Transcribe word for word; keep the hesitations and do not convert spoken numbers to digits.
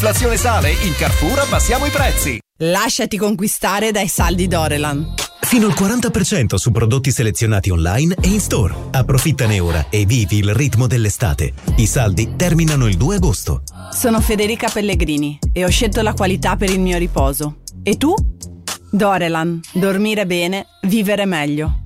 L'inflazione sale? In Carrefour abbassiamo i prezzi. Lasciati conquistare dai saldi Dorelan. Fino al quaranta per cento su prodotti selezionati online e in store. Approfittane ora e vivi il ritmo dell'estate. I saldi terminano il due agosto. Sono Federica Pellegrini e ho scelto la qualità per il mio riposo. E tu? Dorelan. Dormire bene, vivere meglio.